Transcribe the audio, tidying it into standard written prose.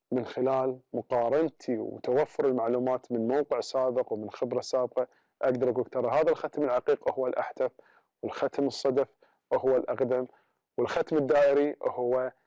من خلال مقارنتي وتوفر المعلومات من موقع سابق ومن خبرة سابقة أقدر أقول ترى هذا الختم العقيق هو الأحدث، والختم الصدف هو الأقدم، والختم الدائري هو